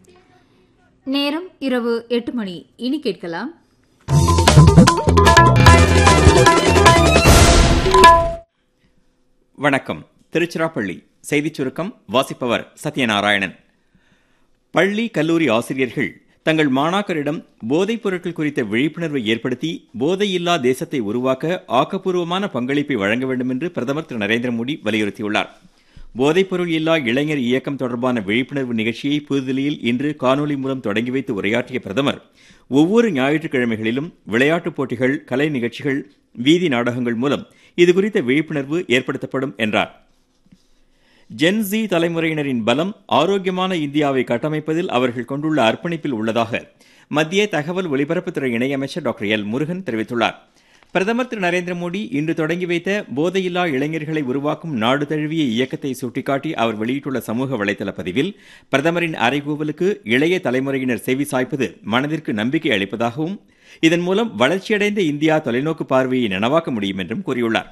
நேரம் இரவு 8 மணி. இனி கேட்கலாம் வணக்கம். திருச்சிராப்பள்ளி செய்திச் சுருக்கம் வாசிப்பவர் சத்யநாராயணன். பள்ளி கல்லூரி ஆசிரியர்கள் தங்கள் மாணாக்கரிடம் போதைப் பொருட்கள் குறித்த விழிப்புணர்வை ஏற்படுத்தி போதையில்லா தேசத்தை உருவாக்க ஆக்கப்பூர்வமான பங்களிப்பை வழங்க வேண்டும் என்று பிரதமர் திரு நரேந்திர மோடி வலியுறுத்தியுள்ளார். போதைப்பொருள் இல்லா இளைஞர் இயக்கம் தொடர்பான விழிப்புணர்வு நிகழ்ச்சியை புதுதில்லியில் இன்று காணொலி மூலம் தொடங்கி வைத்து உரையாற்றிய பிரதமர், ஒவ்வொரு ஞாயிற்றுக்கிழமைகளிலும் விளையாட்டுப் போட்டிகள், கலை நிகழ்ச்சிகள், வீதி நாடகங்கள் மூலம் இதுகுறித்த விழிப்புணர்வு ஏற்படுத்தப்படும் என்றார். ஜென்சி தலைமுறையினரின் பலம் ஆரோக்கியமான இந்தியாவை கட்டமைப்பதில் அவர்கள் கொண்டுள்ள அர்ப்பணிப்பில் உள்ளதாக மத்திய தகவல் ஒலிபரப்புத்துறை இணையமைச்சர் டாக்டர் எல் முருகன் தெரிவித்துள்ளார். பிரதமர் திரு நரேந்திர மோடி இன்று தொடங்கி வைத்த போதையில்லா இளைஞர்களை உருவாக்கும் நாடு தழுவிய இயக்கத்தை சுட்டிக்காட்டி அவர் வெளியிட்டுள்ள சமூக வலைதள பதிவில், பிரதமரின் அறைகூவலுக்கு இளைய தலைமுறையினர் செவி சாய்ப்பது மனதிற்கு நம்பிக்கை அளிப்பதாகவும் இதன் மூலம் வளர்ச்சியடைந்த இந்தியா தொலைநோக்கு பார்வையை நனவாக்க முடியும் என்றும் கூறியுள்ளார்.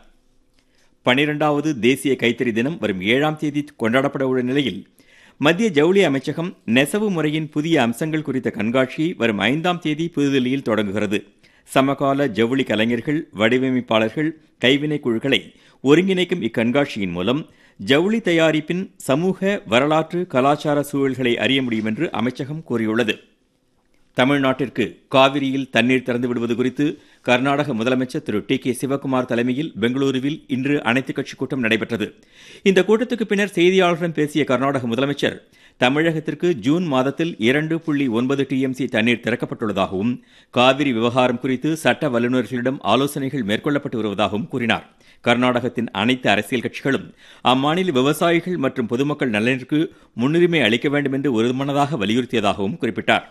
12வது தேசிய கைத்தறி தினம் வரும் 7ஆம் தேதி கொண்டாடப்பட உள்ள நிலையில் மத்திய ஜவுளி அமைச்சகம் நெசவு முறையின் புதிய அம்சங்கள் குறித்த கண்காட்சியை வரும் 5ஆம் தேதி புதுதில்லியில் தொடங்குகிறது. சமகால ஜவுளி கலைஞர்கள், வடிவமைப்பாளர்கள், கைவினை குழுக்களை ஒருங்கிணைக்கும் இக்கண்காட்சியின் மூலம் ஜவுளி தயாரிப்பின் சமூக, வரலாற்று, கலாச்சார சூழல்களை அறிய முடியும் என்று அமைச்சகம் கூறியுள்ளது. தமிழ்நாட்டிற்கு காவிரியில் தண்ணீர் திறந்து விடுவது குறித்து கர்நாடக முதலமைச்சர் திரு டி.கே. சிவக்குமார் தலைமையில் பெங்களூருவில் இன்று அனைத்துக் கட்சி கூட்டம் நடைபெற்றது. இந்த கூட்டத்துக்கு பின்னர் செய்தியாளர்களிடம் பேசிய கர்நாடக முதலமைச்சர், தமிழகத்திற்கு ஜூன் மாதத்தில் 2.9 டிஎம்சி தண்ணீர் திறக்கப்பட்டுள்ளதாகவும் காவிரி விவகாரம் குறித்து சட்ட வல்லுநர்களிடம் ஆலோசனைகள் மேற்கொள்ளப்பட்டு வருவதாகவும் கூறினார். கர்நாடகத்தின் அனைத்து அரசியல் கட்சிகளும் அம்மாநில விவசாயிகள் மற்றும் பொதுமக்கள் நலனிற்கு முன்னுரிமை அளிக்க வேண்டும் என்று ஒருமனதாக வலியுறுத்தியதாகவும் குறிப்பிட்டார்.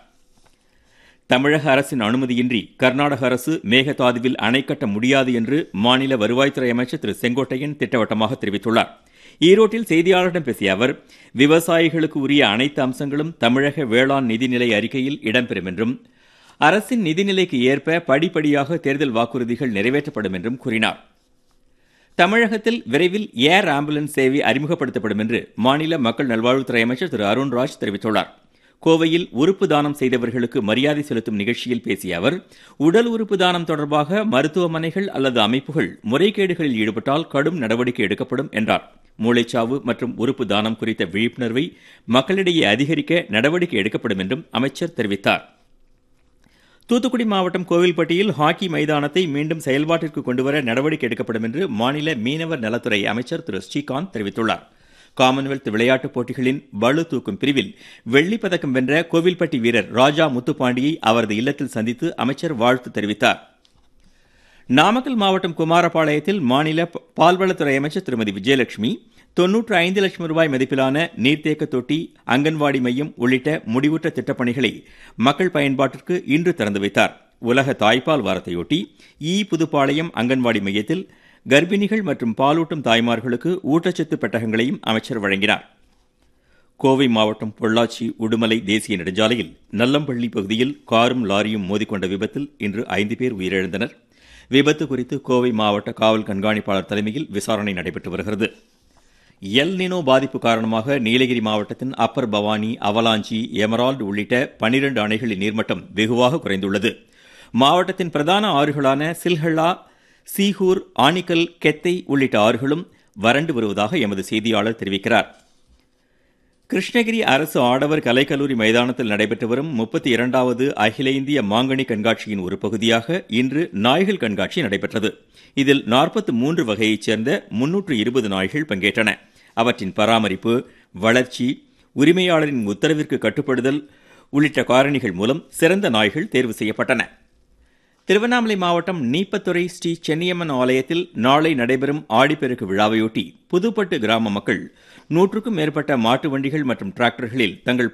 தமிழக அரசின் அனுமதியின்றி கர்நாடக அரசு மேகதாதுவில் அணை கட்ட முடியாது என்று மாநில வருவாய்த்துறை அமைச்சர் திரு செங்கோட்டையன் திட்டவட்டமாக தெரிவித்துள்ளார். ஈரோட்டில் செய்தியாளர்களிடம் பேசிய அவர், விவசாயிகளுக்கு உரிய அனைத்து அம்சங்களும் தமிழக வேளாண் நிதிநிலை அறிக்கையில் இடம்பெறும் என்றும் அரசின் நிதிநிலைக்கு ஏற்ப படிப்படியாக தேர்தல் வாக்குறுதிகள் நிறைவேற்றப்படும் என்றும் கூறினார். தமிழகத்தில் விரைவில் ஏர் ஆம்புலன்ஸ் சேவை அறிமுகப்படுத்தப்படும் என்று மாநில மக்கள் நல்வாழ்வுத்துறை அமைச்சர் திரு அருண்ராஜ் தெரிவித்துள்ளார். கோவையில் உறுப்பு தானம் செய்தவர்களுக்கு மரியாதை செலுத்தும் நிகழ்ச்சியில் பேசிய அவர், உடல் உறுப்பு தானம் தொடர்பாக மருத்துவமனைகள் அல்லது அமைப்புகள் முறைகேடுகளில் ஈடுபட்டால் கடும் நடவடிக்கை எடுக்கப்படும் என்றார். மூளைச்சாவு மற்றும் உறுப்பு தானம் குறித்த விழிப்புணர்வை மக்களிடையே அதிகரிக்க நடவடிக்கை எடுக்கப்படும் என்றும் அமைச்சர் தெரிவித்தார். தூத்துக்குடி மாவட்டம் கோவில்பட்டியில் ஹாக்கி மைதானத்தை மீண்டும் செயல்பாட்டிற்கு கொண்டுவர நடவடிக்கை எடுக்கப்படும் என்று மாநில மீனவர் நலத்துறை அமைச்சர் திரு ஸ்ரீகாந்த் தெரிவித்துள்ளார். காமன்வெல்த் விளையாட்டுப் போட்டிகளின் பளு தூக்கும் பிரிவில் வெள்ளிப் பதக்கம் வென்ற கோவில்பட்டி வீரர் ராஜா முத்துப்பாண்டியை அவரது இல்லத்தில் சந்தித்து அமைச்சர் வாழ்த்து தெரிவித்தார். நாமக்கல் மாவட்டம் குமாரபாளையத்தில் மாநில பால்வளத்துறை அமைச்சர் திருமதி விஜயலட்சுமி 95 லட்சம் ரூபாய் மதிப்பிலான நீர்த்தேக்க தொட்டி, அங்கன்வாடி மையம் உள்ளிட்ட முடிவுற்ற திட்டப்பணிகளை மக்கள் பயன்பாட்டிற்கு இன்று திறந்து வைத்தார். உலக தாய்ப்பால் வாரத்தையொட்டி புதுப்பாளையம் அங்கன்வாடி மையத்தில் கர்ப்பிணிகள் மற்றும் பாலூட்டும் தாய்மார்களுக்கு ஊட்டச்சத்து பெட்டகங்களையும் அமைச்சர் வழங்கினார். கோவை மாவட்டம் பொள்ளாச்சி உடுமலை தேசிய நெடுஞ்சாலையில் நல்லம்பள்ளி பகுதியில் காரும் லாரியும் மோதிக்கொண்ட விபத்தில் இன்று 5 பேர் உயிரிழந்தனர். விபத்து குறித்து கோவை மாவட்ட காவல் கண்காணிப்பாளர் தலைமையில் விசாரணை நடைபெற்று வருகிறது. எல் நினோ பாதிப்பு காரணமாக நீலகிரி மாவட்டத்தின் அப்பர் பவானி, அவலாஞ்சி, எமரால்டு உள்ளிட்ட 12 அணைகளின் நீர்மட்டம் வெகுவாக குறைந்துள்ளது. மாவட்டத்தின் பிரதான ஆறுகளான சில்ஹல்லா, சீகூர், ஆனிக்கல், கெத்தை உள்ளிட்ட ஆறுகளும் வறண்டு வருவதாக எமது செய்தியாளர் தெரிவிக்கிறார். கிருஷ்ணகிரி அரசு ஆடவர் கலைக்கல்லூரி மைதானத்தில் நடைபெற்று வரும் 32வது அகில இந்திய மாங்கனி கண்காட்சியின் ஒரு பகுதியாக இன்று நாய்கள் கண்காட்சி நடைபெற்றது. இதில் 43 வகையைச் சேர்ந்த 320 நாய்கள் பங்கேற்றன. அவற்றின் பராமரிப்பு, வளர்ச்சி, உரிமையாளரின் உத்தரவிற்கு கட்டுப்படுதல் உள்ளிட்ட காரணிகள் மூலம் சிறந்த நாய்கள் தேர்வு செய்யப்பட்டன. திருவண்ணாமலை மாவட்டம் நீப்பத்துறை ஸ்ரீ சென்னியம்மன் ஆலயத்தில் நாளை நடைபெறும் ஆடிப்பெருக்கு விழாவையொட்டி புதுப்பட்டு கிராம மக்கள் 100க்கும் மேற்பட்ட மாட்டு வண்டிகள் மற்றும் டிராக்டர்களில் தங்கள்